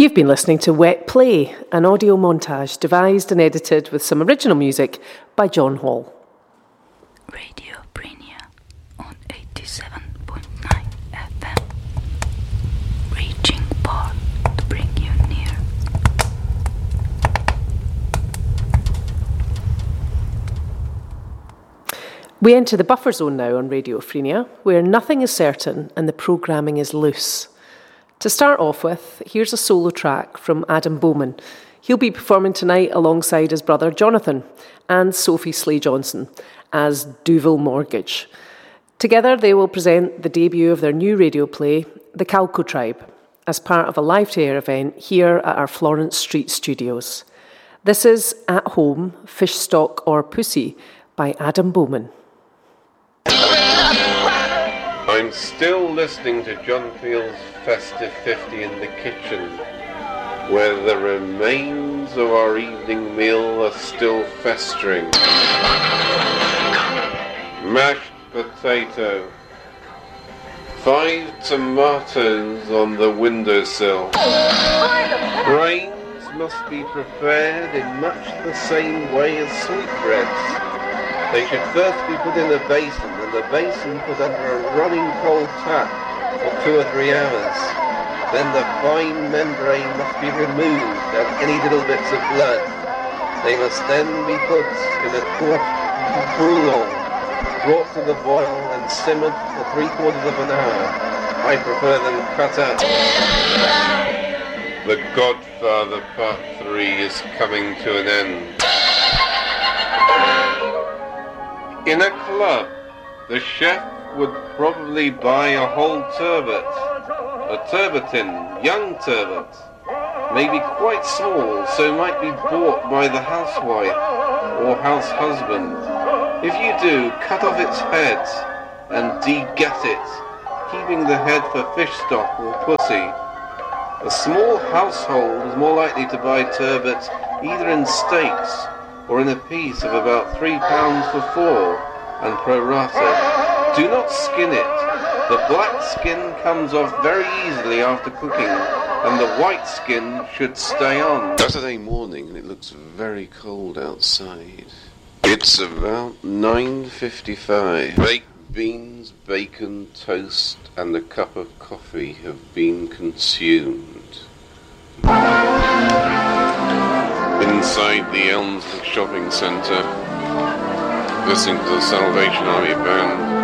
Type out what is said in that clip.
You've been listening to Wet Play, an audio montage devised and edited with some original music by John Hall. Radio Brainia on 87.9 FM. Reaching far to bring you near. We enter the buffer zone now on Radio Frenia, where nothing is certain and the programming is loose. To start off with, here's a solo track from Adam Bowman. He'll be performing tonight alongside his brother Jonathan and Sophie Slay-Johnson as Duval Mortgage. Together they will present the debut of their new radio play, The Calco Tribe, as part of a live-to-air event here at our Florence Street studios. This is At Home, Fish Stock or Pussy by Adam Bowman. I'm still listening to John Field's Festive 50 in the kitchen, where the remains of our evening meal are still festering. Mashed potato, 5 tomatoes on the windowsill. Grains must be prepared in much the same way as sweetbreads. They should first be put in a basin, and the basin put under a running cold tap for 2 or 3 hours. Then the fine membrane must be removed and any little bits of blood. They must then be put in a quart bouillon, brought to the boil and simmered for 3/4 of an hour. I prefer them cut up. The Godfather Part 3 is coming to an end. In a club, the chef would probably buy a whole turbot, a turbotin, young turbot, maybe quite small, so might be bought by the housewife or house husband. If you do, cut off its head and de-gut it, keeping the head for fish stock or pussy. A small household is more likely to buy turbot either in steaks or in a piece of about £3 for 4 and pro rata. Do not skin it. The black skin comes off very easily after cooking, and the white skin should stay on. Saturday morning, and it looks very cold outside. It's about 9:55. Baked beans, bacon, toast, and a cup of coffee have been consumed. Inside the Elmsford Shopping Centre, listening to the Salvation Army band.